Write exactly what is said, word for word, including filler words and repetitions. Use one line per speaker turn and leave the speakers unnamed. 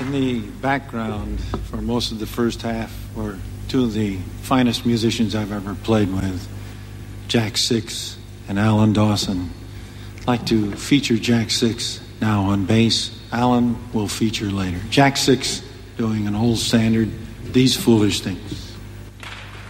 In the background for most of the first half were two of the finest musicians I've ever played with, Jack Six and Alan Dawson. I'd like to feature Jack Six now on bass. Alan will feature later. Jack Six doing an old standard, These Foolish Things.